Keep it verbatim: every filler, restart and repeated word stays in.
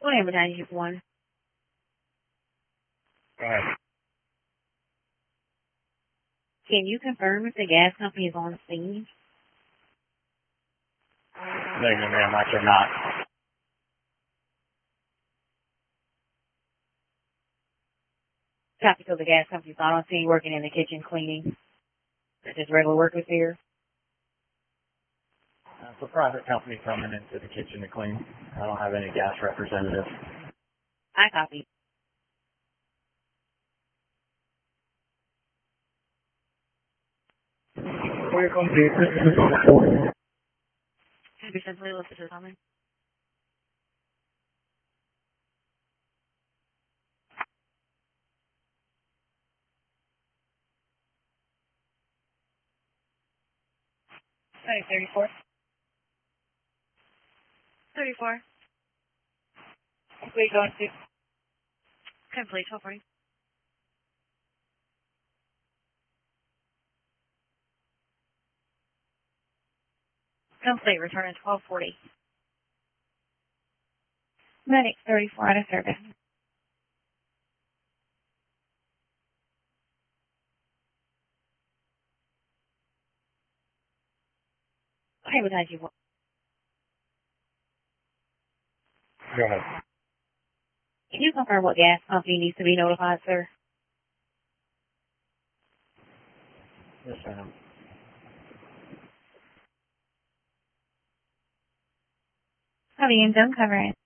What advertising you one? Go ahead. Can you confirm if the gas company is on scene? Negative, ma'am, I cannot. Copy, so the gas company's not on scene working in the kitchen cleaning. It's just regular workers here. Uh, it's a private company coming into the kitchen to clean. I don't have any gas representative. I copy. We're going to be Have you simply listed or something? Sorry, thirty-four. thirty-four. We're going to complete twelve forty. Complete, return at twelve forty. Medic thirty-four out of service. Okay, what did you want? Go ahead. Can you confirm what gas company needs to be notified, sir? Yes, ma'am. Copy, and done covering.